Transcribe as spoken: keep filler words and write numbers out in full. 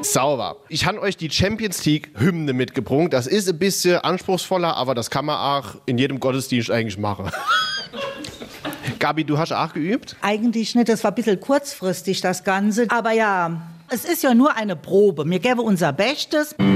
Sauber. Ich habe euch die Champions League-Hymne mitgebracht. Das ist ein bisschen anspruchsvoller, aber das kann man auch in jedem Gottesdienst eigentlich machen. Gabi, du hast auch geübt? Eigentlich nicht, das war ein bisschen kurzfristig, das Ganze. Aber ja, es ist ja nur eine Probe. Wir geben unser Bestes.